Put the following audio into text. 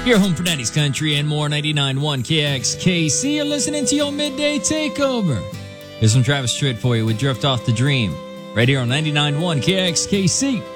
Your home for 90s country and more. 99.1 KXKC. You're listening to your midday takeover. Here's some Travis Tritt for you with Drift Off the Dream. Right here on 99.1 KXKC.